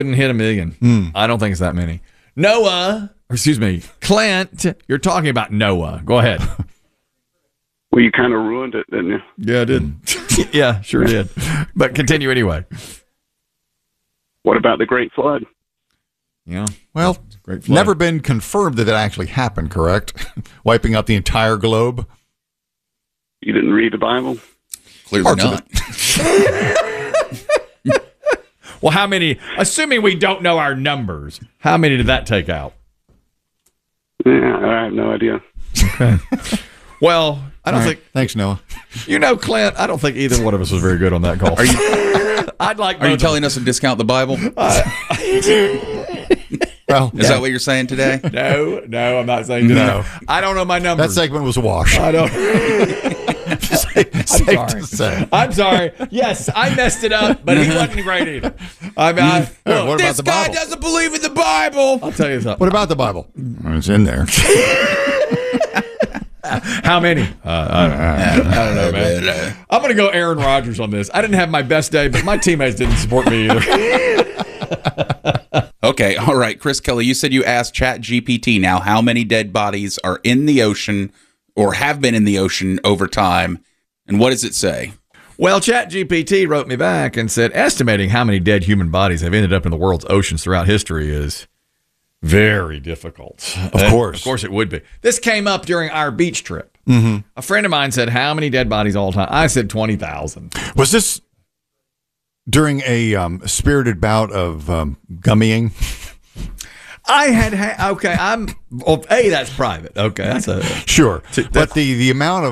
Didn't hit 1 million. I don't think it's that many. Clint, you're talking about Noah. Go ahead. Well, you kind of ruined it, didn't you? Yeah, I did. Yeah, sure did. But continue anyway. What about the Great Flood? Yeah. Well, Great Flood. never been confirmed that it actually happened, correct? Wiping out the entire globe? You didn't read the Bible? Clearly Parts of not. Well, how many, assuming we don't know our numbers, how many did that take out? Yeah, I have no idea. Okay. Well, I don't think, Thanks, Noah. Clint, I don't think either one of us was very good on that call. Are you telling us to discount the Bible? Well, Is that what you're saying today? No, I'm not saying no. I don't know my numbers. that segment was a wash. I don't. Safe to say. I'm sorry. Yes, I messed it up, but he wasn't great either. What about This the guy Bible? doesn't believe in the Bible. I'll tell you something. What about the Bible? It's in there. How many? I don't know, man. I'm going to go Aaron Rodgers on this. I didn't have my best day, but my teammates didn't support me either. Okay, all right. Chris Kelly, you said you asked ChatGPT now how many dead bodies are in the ocean or have been in the ocean over time, and what does it say? Well, ChatGPT wrote me back and said estimating how many dead human bodies have ended up in the world's oceans throughout history is very difficult. Of course. Of course it would be. This came up during our beach trip. Mm-hmm. A friend of mine said, how many dead bodies all time? I said 20,000. Was this during a spirited bout of gummying? I had that's private. Okay, that's a Sure. But the amount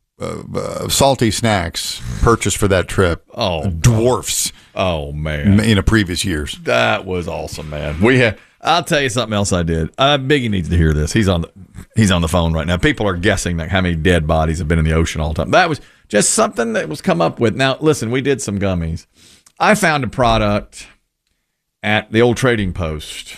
of salty snacks purchased for that trip dwarfs man, in a previous years. that was awesome, man. I'll tell you something else I did. Biggie needs to hear this. He's on the phone right now. People are guessing like how many dead bodies have been in the ocean all the time. That was just something that was come up with. Now, listen, we did some gummies. I found a product at the old Trading Post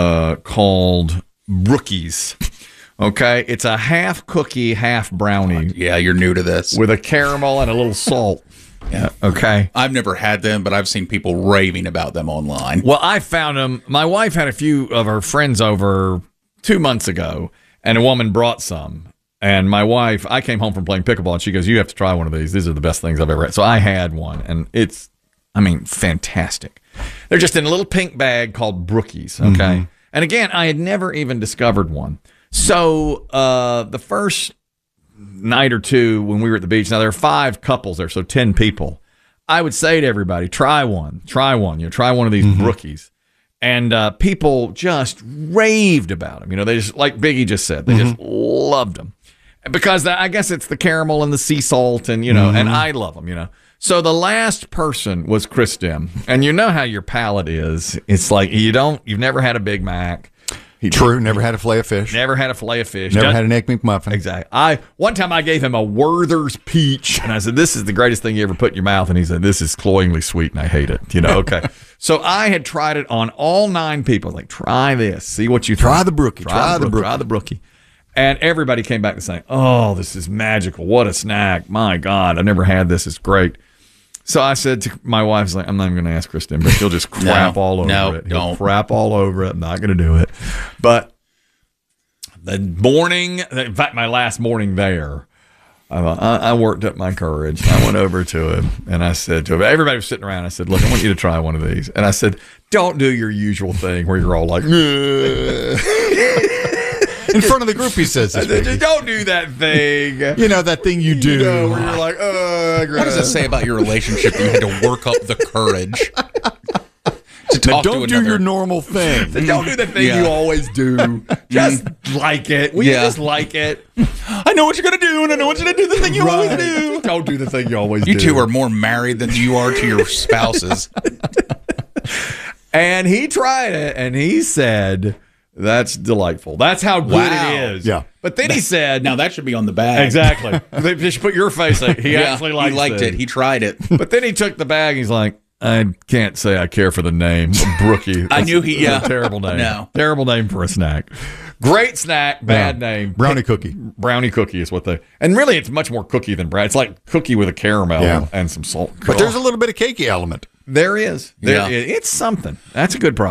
called Brookies. Okay, it's a half cookie, half brownie. Yeah, you're new to this. With a caramel and a little salt. Yeah. Okay. I've never had them, but I've seen people raving about them online. Well, I found them. My wife had a few of her friends over 2 months ago, and a woman brought some. And my wife, I came home from playing pickleball, and she goes, "You have to try one of these. These are the best things I've ever had." So I had one, and it's, fantastic. They're just in a little pink bag called Brookies, okay? Mm-hmm. And again, I had never even discovered one. So the first night or two when we were at the beach, now there are 5 couples there, so 10 people. I would say to everybody, try one. Try one of these Brookies. And people just raved about them. They just, like Biggie just said, they just loved them. Because I guess it's the caramel and the sea salt and, and I love them, So the last person was Chris Dim. And you know how your palate is. It's like you've never had a Big Mac. True, never had a fillet of fish. Never had a fillet of fish. Never had an Egg McMuffin. Exactly. One time I gave him a Werther's peach, and I said, "This is the greatest thing you ever put in your mouth." And he said, "This is cloyingly sweet, and I hate it." Okay. So I had tried it on all 9 people. Like, try this. See what you think. Try the Brookie. Try the Brookie. And everybody came back and saying, "Oh, this is magical. What a snack. My God, I never had this. It's great." So I said to my wife, "I'm not even going to ask Kristen, but she'll just crap all over it. He'll crap all over it. I'm not going to do it." But the morning, in fact, my last morning there, I worked up my courage. I went over to him and I said to him, everybody was sitting around. I said, "Look, I want you to try one of these." And I said, "Don't do your usual thing where you're all like, in front of the group, he says this. Just don't do that thing. That thing you do. Where you're like, what does it say about your relationship that you had to work up the courage to talk don't do your normal thing. Don't do the thing you always do. Just like it. Will you just like it? I know what you're going to do, and I know what you're going to do the thing you always do. Don't do the thing you always do. You two are more married than you are to your spouses. And he tried it, and he said, "That's delightful. That's how good it is." Yeah. But then he said, "Now that should be on the bag." Exactly. They just put your face. Like, he actually liked it. He tried it. But then he took the bag. He's like, "I can't say I care for the name Brookie." I knew he. Yeah. A terrible name. No. Terrible name for a snack. Great snack. Bad name. Brownie cookie. Brownie cookie is what they. And really, it's much more cookie than brownie. It's like cookie with a caramel and some salt. But there's a little bit of cakey element. There is. Yeah. It's something. That's a good product.